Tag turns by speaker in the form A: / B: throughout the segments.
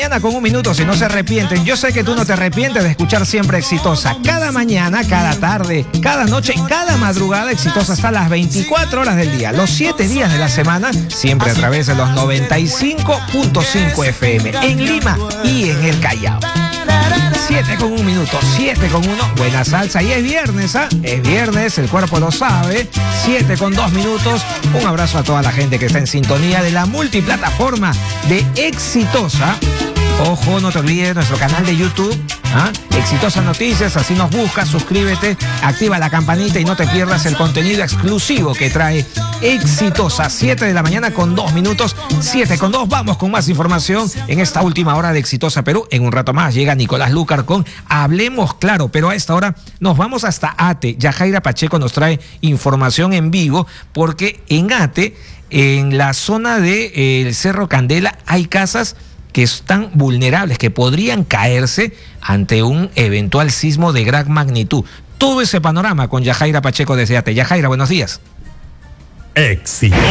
A: 7:01 si no se arrepienten. Yo sé que tú no te arrepientes de escuchar siempre Exitosa. Cada mañana, cada tarde, cada noche, cada madrugada, Exitosa está a las 24 horas del día, los 7 días de la semana, siempre a través de los 95.5 FM en Lima y en el Callao. 7:01, 7:1, buena salsa. Y es viernes, ¿ah? Es viernes, el cuerpo lo sabe. 7:02. Un abrazo a toda la gente que está en sintonía de la multiplataforma de Exitosa. Ojo, no te olvides nuestro canal de YouTube, Exitosa Noticias, así nos buscas, suscríbete, activa la campanita y no te pierdas el contenido exclusivo que trae Exitosa. 7:02, 7:02, vamos con más información en esta última hora de Exitosa Perú. En un rato más llega Nicolás Lucar con Hablemos Claro, pero a esta hora nos vamos hasta Ate. Yajaira Pacheco nos trae información en vivo porque en Ate, en la zona del Cerro Candela, hay casas que están vulnerables, que podrían caerse ante un eventual sismo de gran magnitud. Todo ese panorama con Yajaira Pacheco desde Ate. Yajaira, buenos días.
B: Exitosa.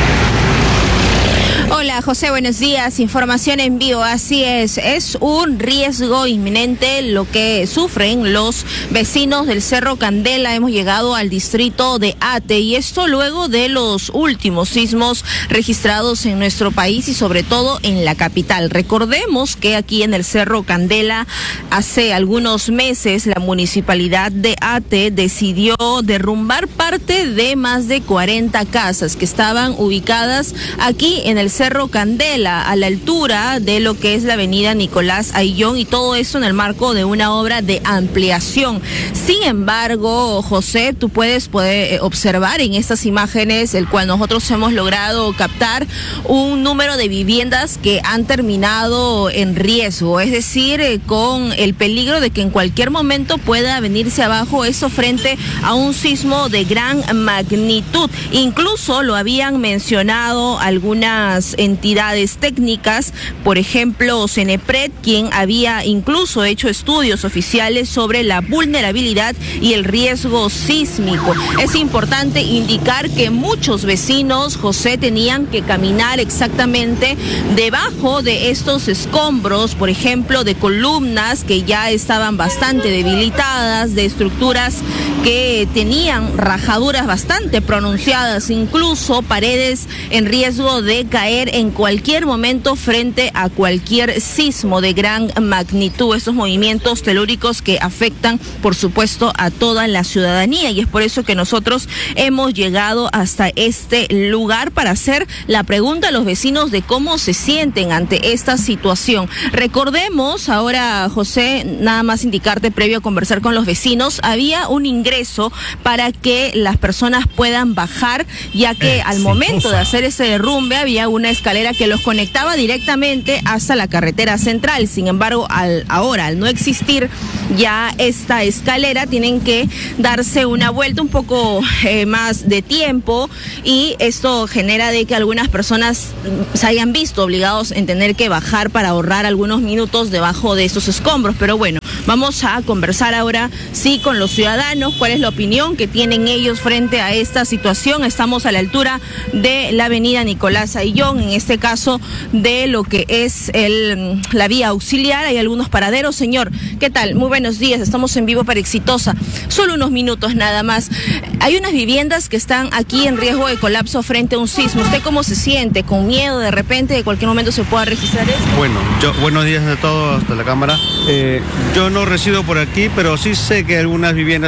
C: Hola José, buenos días. Información en vivo, así es un riesgo inminente lo que sufren los vecinos del Cerro Candela. Hemos llegado al distrito de Ate y esto luego de los últimos sismos registrados en nuestro país y sobre todo en la capital. Recordemos que aquí en el Cerro Candela hace algunos meses la municipalidad de Ate decidió derrumbar parte de más de 40 casas que estaban ubicadas aquí en el Cerro Candela, a la altura de lo que es la avenida Nicolás Ayllón, y todo eso en el marco de una obra de ampliación. Sin embargo, José, tú puedes observar en estas imágenes, el cual nosotros hemos logrado captar, un número de viviendas que han terminado en riesgo, es decir, con el peligro de que en cualquier momento pueda venirse abajo eso frente a un sismo de gran magnitud. Incluso lo habían mencionado algunas entidades técnicas, por ejemplo CENEPRED, quien había incluso hecho estudios oficiales sobre la vulnerabilidad y el riesgo sísmico. Es importante indicar que muchos vecinos, José, tenían que caminar exactamente debajo de estos escombros, por ejemplo, de columnas que ya estaban bastante debilitadas, de estructuras que tenían rajaduras bastante pronunciadas, incluso paredes en riesgo de caer en cualquier momento frente a cualquier sismo de gran magnitud. Estos movimientos telúricos que afectan, por supuesto, a toda la ciudadanía, y es por eso que nosotros hemos llegado hasta este lugar para hacer la pregunta a los vecinos de cómo se sienten ante esta situación. Recordemos ahora, José, nada más indicarte, previo a conversar con los vecinos, había un ingreso para que las personas puedan bajar, ya que al momento de hacer ese derrumbe había una escalera que los conectaba directamente hasta la carretera central. Sin embargo, al no existir ya esta escalera, tienen que darse una vuelta un poco más de tiempo, y esto genera de que algunas personas se hayan visto obligados en tener que bajar para ahorrar algunos minutos debajo de estos escombros. Pero bueno, vamos a conversar ahora sí con los ciudadanos, cuál es la opinión que tienen ellos frente a esta situación. Estamos a la altura de la avenida Nicolás Ayllón, en este caso de lo que es la vía auxiliar. Hay algunos paraderos. Señor, ¿qué tal? Muy buenos días, estamos en vivo para Exitosa. Solo unos minutos nada más. Hay unas viviendas que están aquí en riesgo de colapso frente a un sismo. ¿Usted cómo se siente? ¿Con miedo de repente de cualquier momento se pueda registrar esto?
D: Bueno, buenos días a todos, hasta la cámara. Yo no resido por aquí, pero sí sé que algunas viviendas